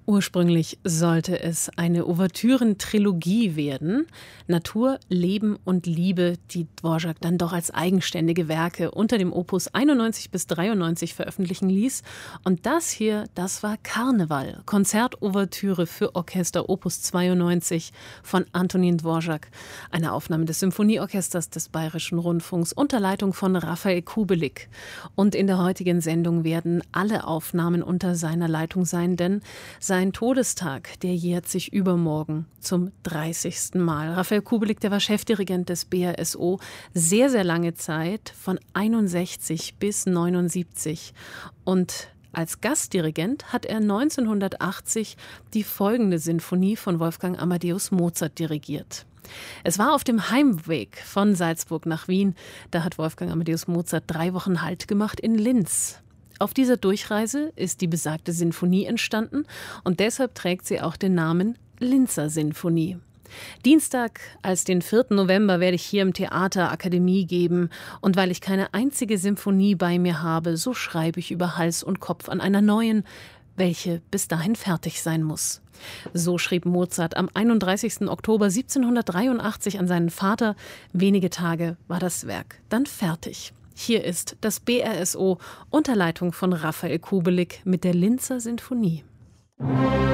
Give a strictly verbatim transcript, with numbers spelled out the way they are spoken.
Ursprünglich sollte es eine Ouvertüren-Trilogie werden. Natur, Leben und Liebe, die Dvorak dann doch als eigenständige Werke unter dem Opus einundneunzig bis dreiundneunzig veröffentlichen ließ. Und das hier, das war Karneval, Konzertouvertüre für Orchester Opus zweiundneunzig von Antonín Dvořák. Eine Aufnahme des Symphonieorchesters des Bayerischen Rundfunks unter Leitung von Rafael Kubelik. Und in der heutigen Sendung werden alle Aufnahmen unter seiner Leitung sein, denn sein Todestag, der jährt sich übermorgen zum dreißigsten Mal. Rafael Kubelik, der war Chefdirigent des B R S O sehr, sehr lange Zeit, von einundsechzig bis neunundsiebzig. Und als Gastdirigent hat er neunzehnhundertachtzig die folgende Sinfonie von Wolfgang Amadeus Mozart dirigiert. Es war auf dem Heimweg von Salzburg nach Wien. Da hat Wolfgang Amadeus Mozart drei Wochen Halt gemacht in Linz. Auf dieser Durchreise ist die besagte Sinfonie entstanden und deshalb trägt sie auch den Namen Linzer Sinfonie. Dienstag, als den vierten November, werde ich hier im Theater Akademie geben. Und weil ich keine einzige Sinfonie bei mir habe, so schreibe ich über Hals und Kopf an einer neuen, welche bis dahin fertig sein muss. So schrieb Mozart am einunddreißigsten Oktober siebzehnhundertdreiundachtzig an seinen Vater. Wenige Tage war das Werk dann fertig. Hier ist das B R S O unter Leitung von Rafael Kubelik mit der Linzer Sinfonie.